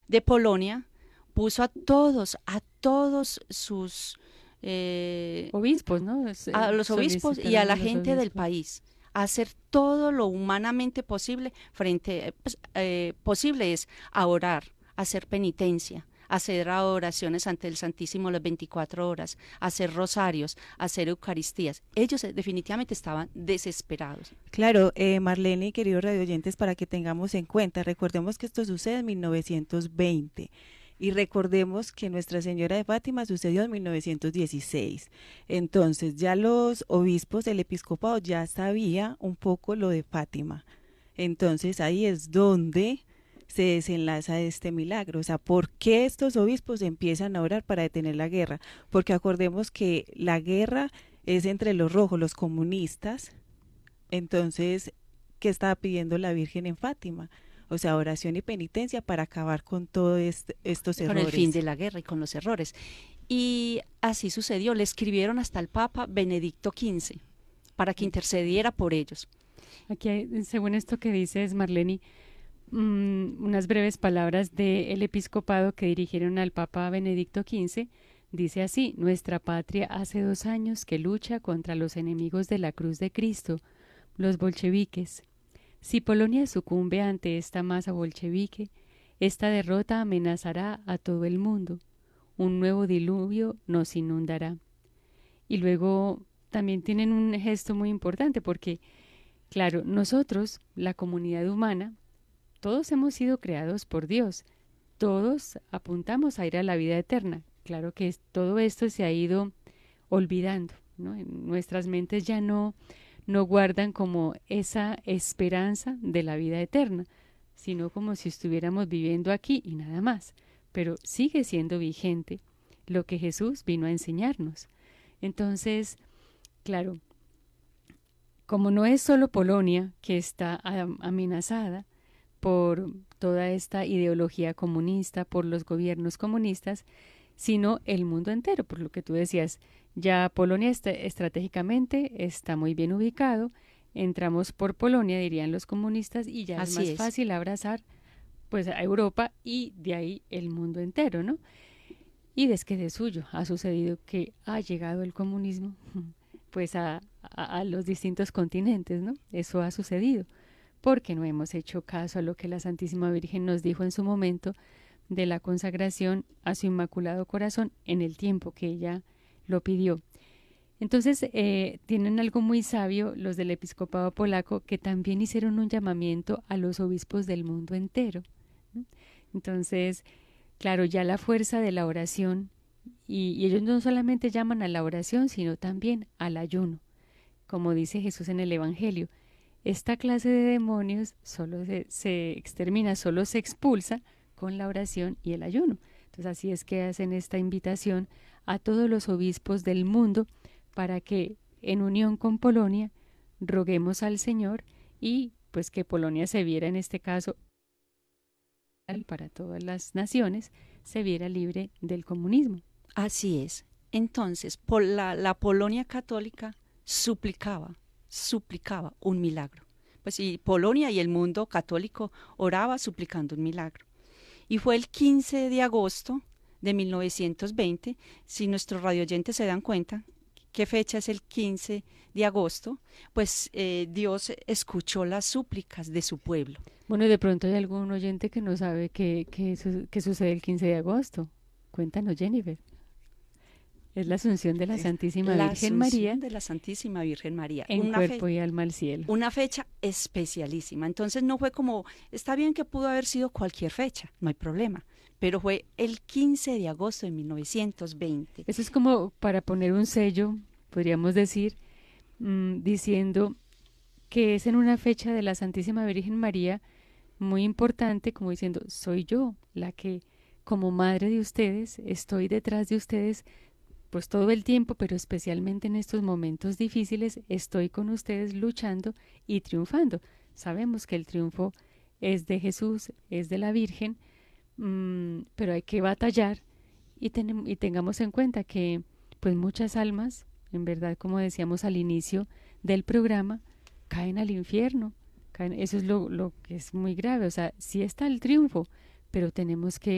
de Polonia puso a todos sus, Obispos, ¿no? a los obispos y a Solicitaron a la los gente del obispos. país a hacer todo lo humanamente posible posible es a orar, a hacer penitencia, a hacer oraciones ante el Santísimo las 24 horas, a hacer rosarios, a hacer eucaristías. Ellos definitivamente estaban desesperados. Claro, Marlene y queridos radioyentes, para que tengamos en cuenta, recordemos que esto sucede en 1920 y recordemos que Nuestra Señora de Fátima sucedió en 1916. Entonces, ya los obispos, el episcopado ya sabía un poco lo de Fátima. Entonces, ahí es donde se desenlaza este milagro. O sea, ¿por qué estos obispos empiezan a orar para detener la guerra? Porque acordemos que la guerra es entre los rojos, los comunistas. Entonces, ¿qué estaba pidiendo la Virgen en Fátima? O sea, oración y penitencia para acabar con todos estos Con el fin errores. de la guerra y con los errores. Y así sucedió. Le escribieron hasta el Papa Benedicto XV para que intercediera por ellos. Aquí, según esto que dices, Marlene, unas breves palabras del episcopado que dirigieron al Papa Benedicto XV. Dice así: nuestra patria hace 2 años que lucha contra los enemigos de la cruz de Cristo, los bolcheviques. Si Polonia sucumbe ante esta masa bolchevique, esta derrota amenazará a todo el mundo. Un nuevo diluvio nos inundará. Y luego también tienen un gesto muy importante porque, claro, nosotros, la comunidad humana, todos hemos sido creados por Dios. Todos apuntamos a ir a la vida eterna. Claro que todo esto se ha ido olvidando, ¿no? En nuestras mentes ya no guardan como esa esperanza de la vida eterna, sino como si estuviéramos viviendo aquí y nada más. Pero sigue siendo vigente lo que Jesús vino a enseñarnos. Entonces, claro, como no es solo Polonia que está amenazada por toda esta ideología comunista, por los gobiernos comunistas, sino el mundo entero, por lo que tú decías. Ya Polonia estratégicamente está muy bien ubicado, entramos por Polonia, dirían los comunistas, y ya es Así más es. fácil abrazar pues a Europa y de ahí el mundo entero, ¿no? Y desde que de suyo ha sucedido que ha llegado el comunismo pues a los distintos continentes, ¿no? Eso ha sucedido porque no hemos hecho caso a lo que la Santísima Virgen nos dijo en su momento de la consagración a su Inmaculado Corazón en el tiempo que ella lo pidió. Entonces, tienen algo muy sabio los del episcopado polaco que también hicieron un llamamiento a los obispos del mundo entero, ¿no? Entonces, claro, ya la fuerza de la oración, y ellos no solamente llaman a la oración, sino también al ayuno, como dice Jesús en el Evangelio. Esta clase de demonios solo se extermina, solo se expulsa con la oración y el ayuno. Entonces así es que hacen esta invitación a todos los obispos del mundo para que en unión con Polonia roguemos al Señor y pues que Polonia se viera en este caso para todas las naciones, se viera libre del comunismo. Así es. Entonces, la Polonia católica suplicaba un milagro. Pues y Polonia y el mundo católico oraba suplicando un milagro. Y fue el 15 de agosto de 1920, si nuestros radioyentes se dan cuenta, qué fecha es el 15 de agosto, pues Dios escuchó las súplicas de su pueblo. Bueno, de pronto hay algún oyente que no sabe qué sucede el 15 de agosto. Cuéntanos, Jennifer. Es la Asunción de la Es Santísima la Virgen María Asunción de la Santísima Virgen María, en cuerpo y alma al cielo. una fecha especialísima. Entonces no fue como, está bien que pudo haber sido cualquier fecha, no hay problema, pero fue el 15 de agosto de 1920. Eso es como para poner un sello, podríamos decir, diciendo que es en una fecha de la Santísima Virgen María muy importante, como diciendo, soy yo la que como madre de ustedes estoy detrás de ustedes pues todo el tiempo, pero especialmente en estos momentos difíciles, estoy con ustedes luchando y triunfando. Sabemos que el triunfo es de Jesús, es de la Virgen, pero hay que batallar y tengamos en cuenta que pues muchas almas, en verdad, como decíamos al inicio del programa, caen al infierno. Eso es lo que es muy grave. O sea, sí está el triunfo, pero tenemos que